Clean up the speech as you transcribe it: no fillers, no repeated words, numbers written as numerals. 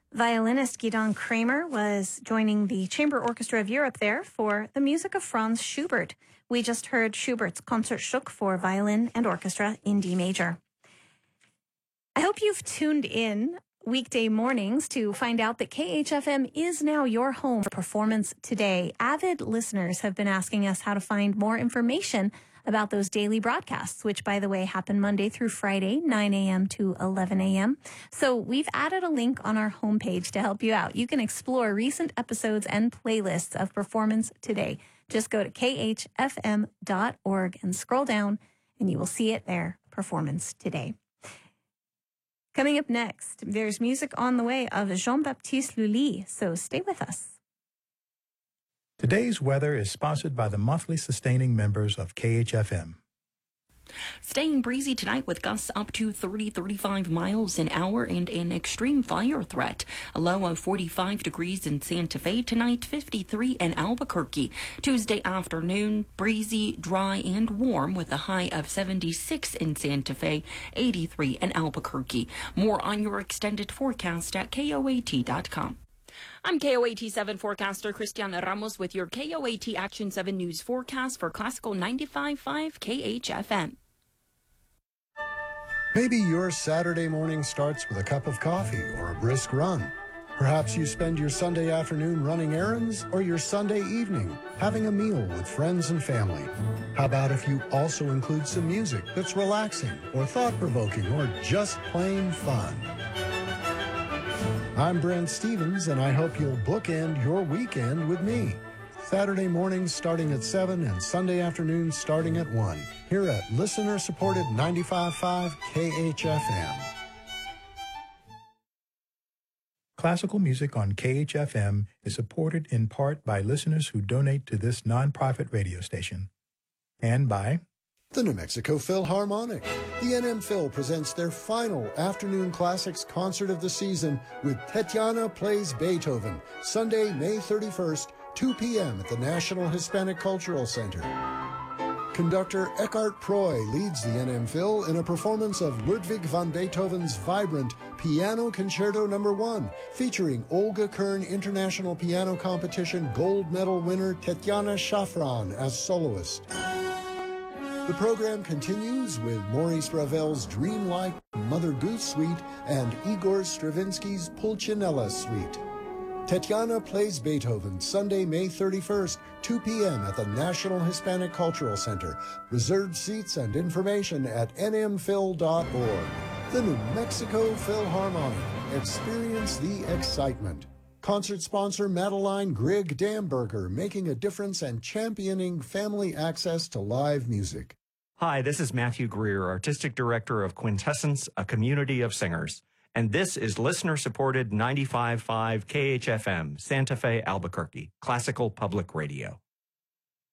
Violinist Gidon Kramer was joining the Chamber Orchestra of Europe there for the music of Franz Schubert. We just heard Schubert's Concertstück for violin and orchestra in D major. I hope you've tuned in weekday mornings to find out that KHFM is now your home for Performance Today. Avid listeners have been asking us how to find more information about those daily broadcasts, which, by the way, happen Monday through Friday, 9 a.m. to 11 a.m. So we've added a link on our homepage to help you out. You can explore recent episodes and playlists of Performance Today. Just go to khfm.org and scroll down, and you will see it there, Performance Today. Coming up next, there's music on the way of Jean-Baptiste Lully, so stay with us. Today's weather is sponsored by the monthly sustaining members of KHFM. Staying breezy tonight with gusts up to 30-35 miles an hour and an extreme fire threat. A low of 45 degrees in Santa Fe tonight, 53 in Albuquerque. Tuesday afternoon, breezy, dry, and warm with a high of 76 in Santa Fe, 83 in Albuquerque. More on your extended forecast at KOAT.com. I'm KOAT 7 forecaster Cristiana Ramos with your KOAT Action 7 News forecast for Classical 95.5 KHFM. Maybe your Saturday morning starts with a cup of coffee or a brisk run. Perhaps you spend your Sunday afternoon running errands or your Sunday evening having a meal with friends and family. How about if you also include some music that's relaxing or thought-provoking or just plain fun? I'm Brent Stevens, and I hope you'll bookend your weekend with me. Saturday mornings starting at 7 and Sunday afternoons starting at 1, here at listener-supported 95.5 KHFM. Classical music on KHFM is supported in part by listeners who donate to this nonprofit radio station, and by the New Mexico Philharmonic. The NM Phil presents their final Afternoon Classics concert of the season with Tetiana Plays Beethoven, Sunday, May 31st, 2 p.m. at the National Hispanic Cultural Center. Conductor Eckhart Proy leads the NM Phil in a performance of Ludwig van Beethoven's vibrant Piano Concerto No. 1, featuring Olga Kern International Piano Competition gold medal winner Tetiana Shafran as soloist. The program continues with Maurice Ravel's dreamlike Mother Goose Suite and Igor Stravinsky's Pulcinella Suite. Tetiana Plays Beethoven, Sunday, May 31st, 2 p.m. at the National Hispanic Cultural Center. Reserved seats and information at nmphil.org. The New Mexico Philharmonic. Experience the excitement. Concert sponsor Madeline Grigg Damberger, making a difference and championing family access to live music. Hi, this is Matthew Greer, Artistic Director of Quintessence, a community of singers. And this is listener-supported 95.5 KHFM, Santa Fe, Albuquerque, Classical Public Radio.